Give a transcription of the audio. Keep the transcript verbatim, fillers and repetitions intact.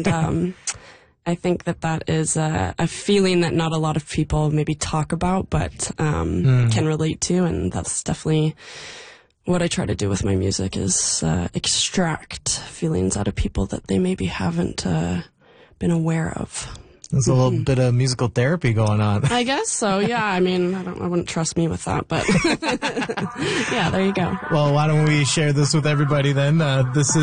And um, I think that that is a, a feeling that not a lot of people maybe talk about, but um, mm. can relate to. And that's definitely what I try to do with my music, is uh, extract feelings out of people that they maybe haven't uh, been aware of. There's a little bit of musical therapy going on. I guess so, yeah. I mean, I don't, I wouldn't trust me with that, but yeah, there you go. Well, why don't we share this with everybody then? Uh, this is